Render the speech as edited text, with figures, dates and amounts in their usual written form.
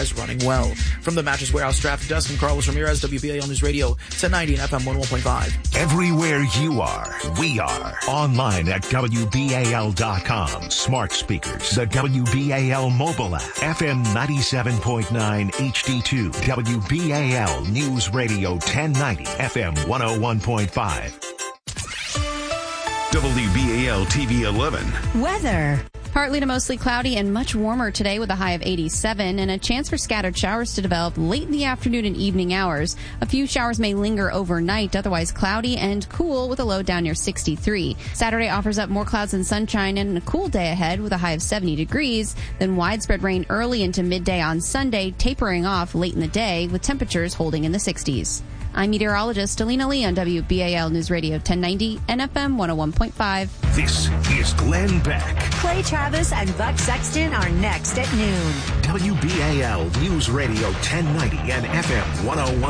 otherwise running well. From the Mattress Warehouse Traffic Desk, I'm Carlos Ramirez, WBAL News Radio 1090 and FM 101.5. Everywhere you are, we are. Online at WBAL.com. Smart speakers, the WBAL mobile app, FM 97.9 HD2, WBAL News Radio 1090, FM 101.5. WBAL TV 11. Weather. Partly to mostly cloudy and much warmer today with a high of 87 and a chance for scattered showers to develop late in the afternoon and evening hours. A few showers may linger overnight, otherwise cloudy and cool with a low down near 63. Saturday offers up more clouds and sunshine and a cool day ahead with a high of 70 degrees. Then widespread rain early into midday on Sunday, tapering off late in the day with temperatures holding in the 60s. I'm meteorologist Alina Lee on WBAL News Radio 1090 and FM 101.5. This is Glenn Beck. Clay Travis and Buck Sexton are next at noon. WBAL News Radio 1090 and FM 101.